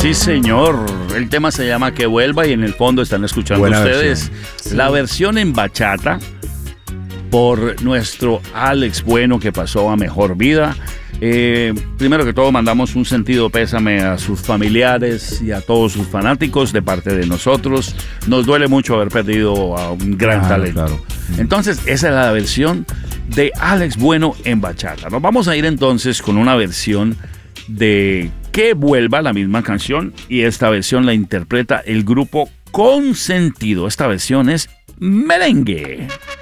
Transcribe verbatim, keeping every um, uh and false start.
Sí, señor. El tema se llama Que Vuelva y en el fondo están escuchando Buena ustedes versión. la versión en bachata por nuestro Alex Bueno, que pasó a mejor vida. Eh, primero que todo, mandamos un sentido pésame a sus familiares y a todos sus fanáticos de parte de nosotros. Nos duele mucho haber perdido a un gran Claro, talento. claro. Entonces, esa es la versión de Alex Bueno en bachata. Nos vamos a ir entonces con una versión de Que Vuelva, la misma canción, y esta versión la interpreta el grupo Consentido. Esta versión es merengue.